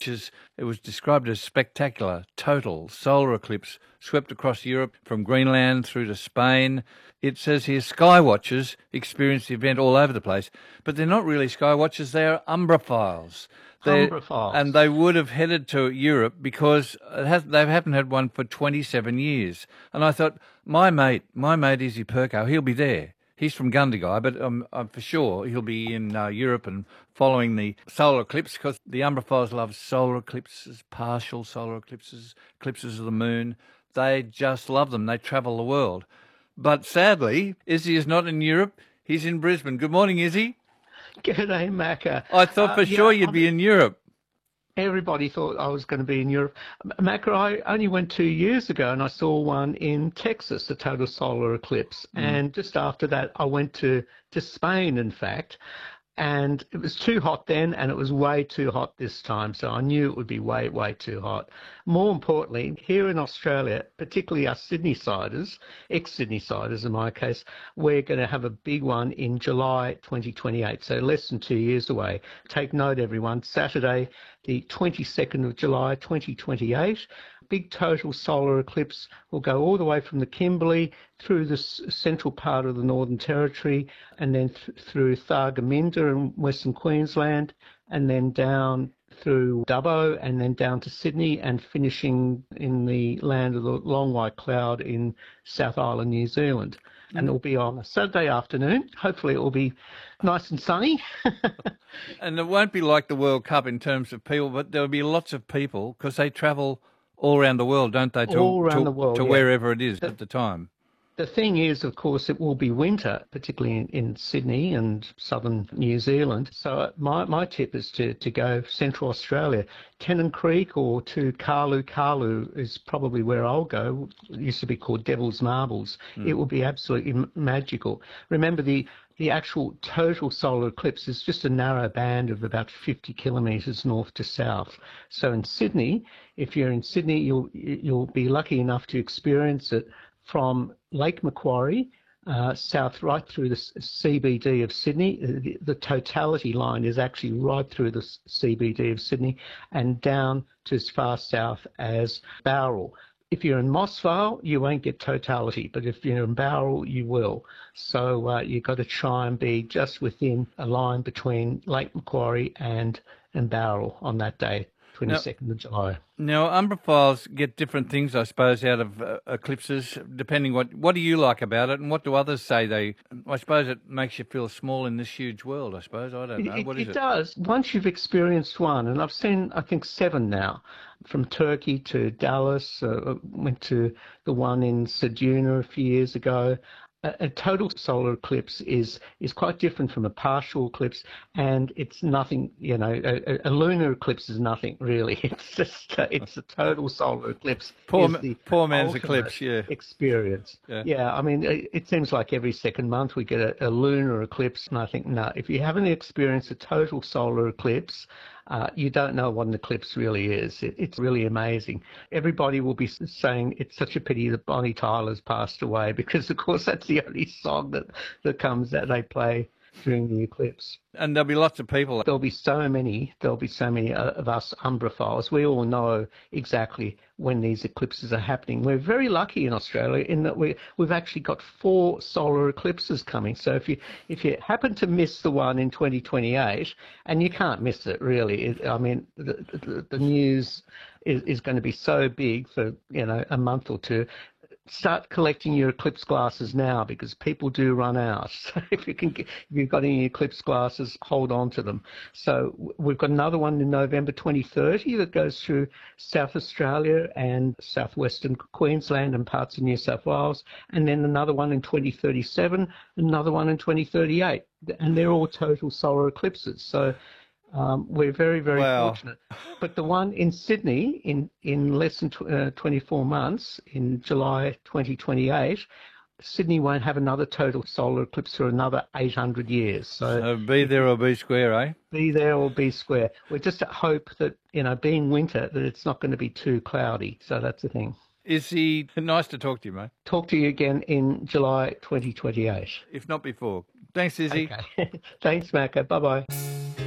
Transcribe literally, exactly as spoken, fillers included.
watches. It was described as spectacular, total solar eclipse swept across Europe from Greenland through to Spain. It says here sky watchers experienced the event all over the place, but they're not really sky watchers, they're umbraphiles. They're, Umbraphiles. and they would have headed to Europe because it has, they haven't had one for twenty-seven years. And I thought, my mate, my mate Izzy Perko, he'll be there. He's from Gundagai, but I'm, I'm for sure he'll be in uh, Europe and following the solar eclipse because the umbraphiles love solar eclipses, partial solar eclipses, eclipses of the moon. They just love them. They travel the world. But sadly, Izzy is not in Europe. He's in Brisbane. Good morning, Izzy. G'day, Macca. I thought for uh, sure yeah, you'd I be mean, in Europe. Everybody thought I was going to be in Europe. Macca, I only went two years ago and I saw one in Texas, the total solar eclipse. Mm. And just after that, I went to, to Spain, in fact. And it was too hot then, and it was way too hot this time. So I knew it would be way, way too hot. More importantly, here in Australia, particularly us Sydney-siders, ex-Sydney-siders in my case, we're going to have a big one in July twenty twenty-eight, so less than two years away. Take note, everyone, Saturday, the twenty-second of July, twenty twenty-eight. Big total solar eclipse will go all the way from the Kimberley through the central part of the Northern Territory and then th- through Thargomindah in Western Queensland and then down through Dubbo and then down to Sydney and finishing in the land of the Long White Cloud in South Island, New Zealand. Mm. And it will be on a Saturday afternoon. Hopefully it will be nice and sunny. And it won't be like the World Cup in terms of people, but there'll be lots of people because they travel all around the world, don't they? To, all around to, the world, to yeah. wherever it is the, at the time. The thing is, of course, it will be winter, particularly in, in Sydney and southern New Zealand. So my, my tip is to, to go Central Australia. Tennant Creek or to Carlu. Carlu is probably where I'll go. It used to be called Devil's Marbles. Mm. It will be absolutely m- magical. Remember, the The actual total solar eclipse is just a narrow band of about fifty kilometres north to south. So in Sydney, if you're in Sydney, you'll you'll be lucky enough to experience it from Lake Macquarie, uh, south right through the C B D of Sydney. The, the totality line is actually right through the C B D of Sydney and down to as far south as Bowral. If you're in Moss Vale, you won't get totality, but if you're in Bowral, you will. So uh, you've got to try and be just within a line between Lake Macquarie and, and Bowral on that day, twenty-second now, of July. Now, umbraphiles get different things, I suppose, out of uh, eclipses, depending what what do you like about it and what do others say they... I suppose it makes you feel small in this huge world, I suppose. I don't know. It, what is it? It does. Once you've experienced one, and I've seen, I think, seven now, from Turkey to Dallas, uh, went to the one in Ceduna a few years ago. A, a total solar eclipse is is quite different from a partial eclipse, and it's nothing, you know, a, a lunar eclipse is nothing really. It's just, uh, it's a total solar eclipse. Poor, poor man's eclipse, yeah. Experience. Yeah. yeah, I mean, it, it seems like every second month we get a, a lunar eclipse, and I think, no, if you haven't experienced a total solar eclipse, Uh, you don't know what an eclipse really is. It, it's really amazing. Everybody will be saying it's such a pity that Bonnie Tyler's passed away because, of course, that's the only song that, that comes that they play during the eclipse. And there'll be lots of people. There'll be so many. There'll be so many of us umbraphiles. We all know exactly when these eclipses are happening. We're very lucky in Australia in that we we've actually got four solar eclipses coming. So if you if you happen to miss the one in twenty twenty-eight, and you can't miss it really, it, I mean the, the, the news is, is going to be so big for you know a month or two. Start collecting your eclipse glasses now because people do run out. So if you can, get, if you've got any eclipse glasses, hold on to them. So we've got another one in November twenty thirty that goes through South Australia and southwestern Queensland and parts of New South Wales, and then another one in twenty thirty-seven, another one in twenty thirty-eight, and they're all total solar eclipses. So. Um, we're very, very wow. fortunate. But the one in Sydney in, in less than tw- uh, twenty-four months, in July twenty twenty-eight, Sydney won't have another total solar eclipse for another eight hundred years. So, so be there or be square, eh? Be there or be square. We just hope that, you know, being winter, that it's not going to be too cloudy. So that's the thing. Izzy, nice to talk to you, mate. Talk to you again in July twenty twenty-eight. If not before. Thanks, Izzy. Okay. Thanks, Macca. Bye-bye.